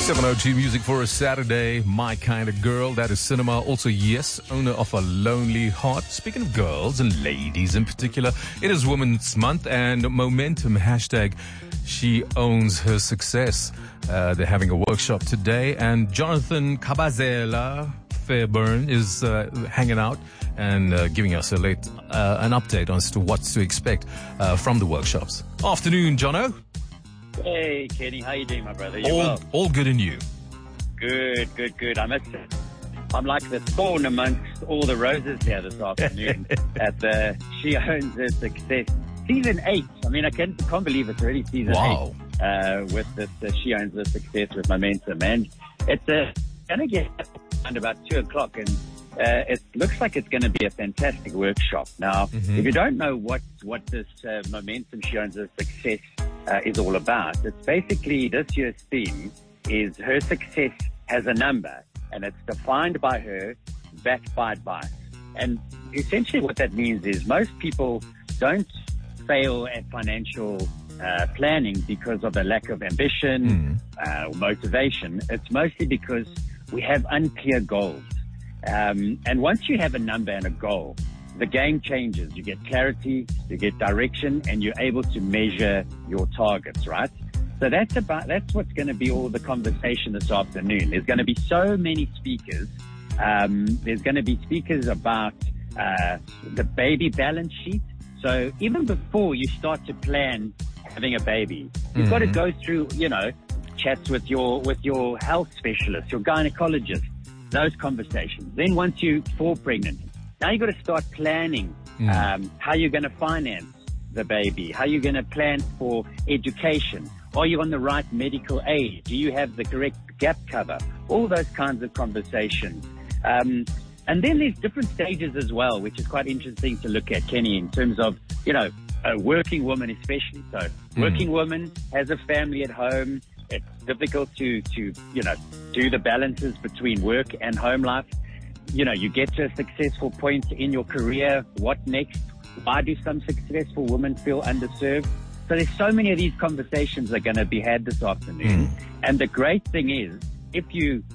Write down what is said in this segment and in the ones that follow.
702 music for a Saturday. My kind of girl. That is Cinema. Also, yes, owner of a lonely heart. Speaking of girls and ladies in particular, it is Women's Month and Momentum hashtag she owns her success. They're having a workshop today, and Jonathan Kabazela Fairburn is hanging out and giving us an update as to what to expect from the workshops. Afternoon, Jono. Hey, Kenny, how you doing, my brother? All good in you? Good. I'm like the thorn amongst all the roses here this afternoon at the She Owns Her Success Season 8. I mean, I can't believe it's already Season 8 with this She Owns Her Success with Momentum. And it's going to get around about 2 o'clock, and it looks like it's going to be a fantastic workshop. Now, if you don't know what this Momentum She Owns Her Success is all about, it's basically this year's theme is her success has a number, and it's defined by her, backed by advice. And essentially what that means is most people don't fail at financial planning because of a lack of ambition or motivation. It's mostly because we have unclear goals. And once you have a number and a goal, the game changes. You get clarity, you get direction, and you're able to measure your targets, right? So that's what's going to be all the conversation this afternoon. There's going to be so many speakers. There's going to be speakers about the baby balance sheet. So even before you start to plan having a baby, you've got to go through, chats with your health specialist, your gynecologist, those conversations. Then once you fall pregnant, now you've got to start planning how you're going to finance the baby, how you're going to plan for education. Are you on the right medical aid? Do you have the correct gap cover? All those kinds of conversations. And then there's different stages as well, which is quite interesting to look at, Kenny, in terms of, a working woman especially. So working woman has a family at home. It's difficult to do the balances between work and home life. You get to a successful point in your career. What next? Why do some successful women feel underserved? So there's so many of these conversations that are going to be had this afternoon. And the great thing is, if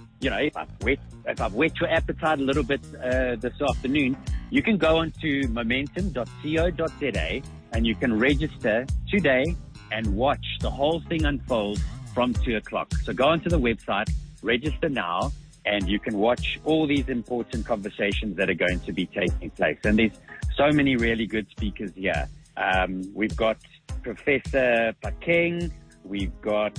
I've whet your appetite a little bit this afternoon, you can go onto momentum.co.za and you can register today and watch the whole thing unfold from 2 o'clock. So go onto the website, register now, and you can watch all these important conversations that are going to be taking place. And there's so many really good speakers here. We've got Professor Pakeng. We've got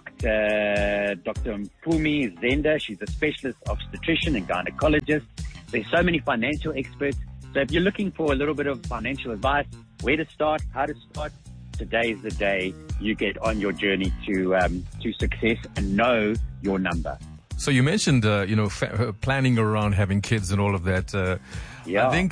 Dr. Mpumi Zenda. She's a specialist obstetrician and gynecologist. There's so many financial experts. So if you're looking for a little bit of financial advice, where to start, how to start, today is the day you get on your journey to success and know your number. So you mentioned, planning around having kids and all of that. I think,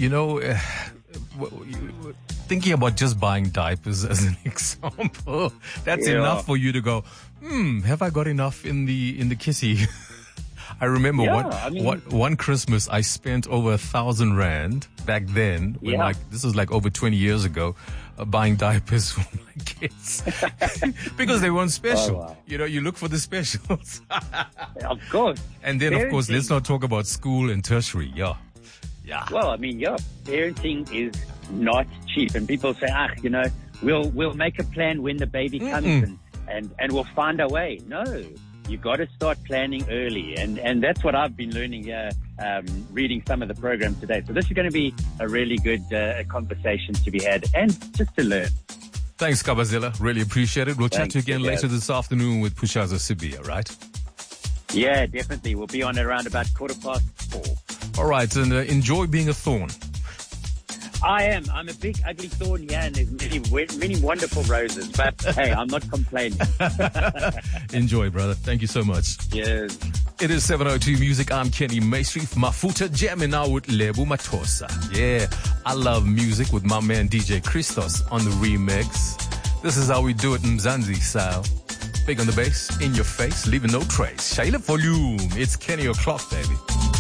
thinking about just buying diapers as an example, that's enough for you to go, have I got enough in the kissy? I remember one Christmas I spent over 1,000 rand back then, when this was like over 20 years ago, buying diapers for my kids because they weren't special. Oh, wow. You look for the specials. Of course. And then, of course, let's not talk about school and tertiary. Yeah. Well, parenting is not cheap, and people say, we'll make a plan when the baby comes and we'll find our way. No. You got to start planning early, and that's what I've been learning here, reading some of the program today. So this is going to be a really good conversation to be had, and just to learn. Thanks, Kabazela. Really appreciate it. We'll chat to you again later this afternoon with Pushaza Sibia, right? Yeah, definitely. We'll be on around about 4:15. All right, and enjoy being a thorn. I am. I'm a big, ugly thorn here, and there's many wonderful roses. But hey, I'm not complaining. Enjoy, brother. Thank you so much. Yes. It is 702 Music. I'm Kenny Maestri. Mafuta jamming now with Lebu Matosa. Yeah, I love music with my man DJ Christos on the remix. This is how we do it in Mzansi style. Big on the bass, in your face, leaving no trace. Shaila volume. It's Kenny O'Clock, baby.